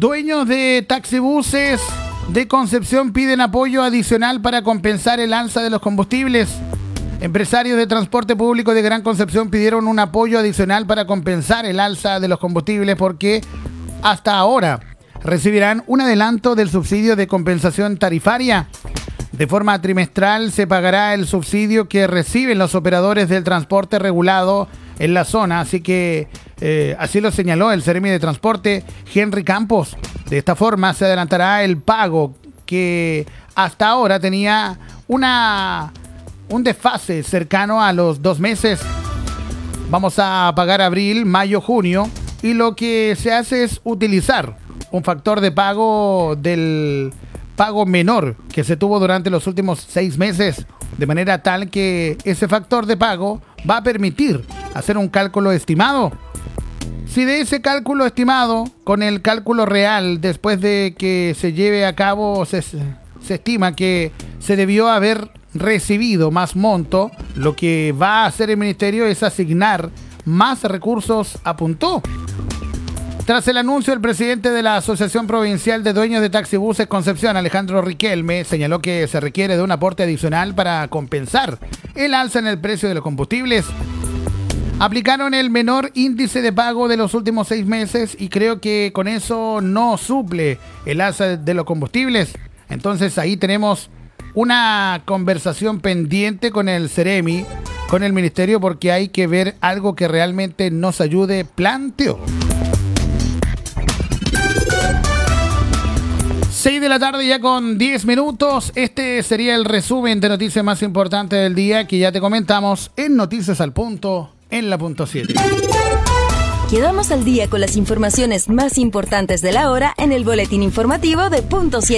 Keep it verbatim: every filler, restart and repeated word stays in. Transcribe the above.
dueños de taxibuses de Concepción piden apoyo adicional para compensar el alza de los combustibles. Empresarios de transporte público de Gran Concepción pidieron un apoyo adicional para compensar el alza de los combustibles porque hasta ahora recibirán un adelanto del subsidio de compensación tarifaria. De forma trimestral se pagará el subsidio que reciben los operadores del transporte regulado en la zona, así que eh, así lo señaló el Seremi de Transporte, Henry Campos. De esta forma se adelantará el pago que hasta ahora tenía una... un desfase cercano a los dos meses. Vamos a pagar abril, mayo, junio y lo que se hace es utilizar un factor de pago del pago menor que se tuvo durante los últimos seis meses, de manera tal que ese factor de pago va a permitir hacer un cálculo estimado. Si de ese cálculo estimado con el cálculo real después de que se lleve a cabo se, se estima que se debió haber recibido más monto, lo que va a hacer el ministerio es asignar más recursos, apuntó. Tras el anuncio, el presidente de la Asociación Provincial de Dueños de Taxibuses Concepción, Alejandro Riquelme, señaló que se requiere de un aporte adicional para compensar el alza en el precio de los combustibles. Aplicaron el menor índice de pago de los últimos seis meses y creo que con eso no suple el alza de los combustibles. Entonces ahí tenemos una conversación pendiente con el Seremi, con el ministerio, porque hay que ver algo que realmente nos ayude, planteó. seis de la tarde ya con diez minutos. Este sería el resumen de noticias más importantes del día que ya te comentamos en Noticias al Punto, en la punto siete. Quedamos al día con las informaciones más importantes de la hora en el boletín informativo de punto siete.